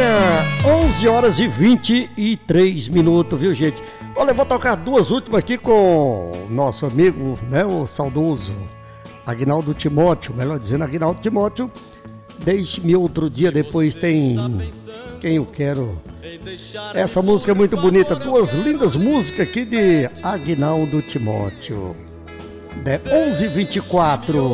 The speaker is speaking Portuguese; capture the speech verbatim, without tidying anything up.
Olha, onze horas e vinte e três minutos, viu, gente? Olha, eu vou tocar duas últimas aqui com o nosso amigo, né, o saudoso Aguinaldo Timóteo, melhor dizendo, Aguinaldo Timóteo. Deixe-me outro dia, depois tem Quem Eu Quero. Essa música é muito bonita, duas lindas músicas aqui de Aguinaldo Timóteo. De onze e vinte e quatro.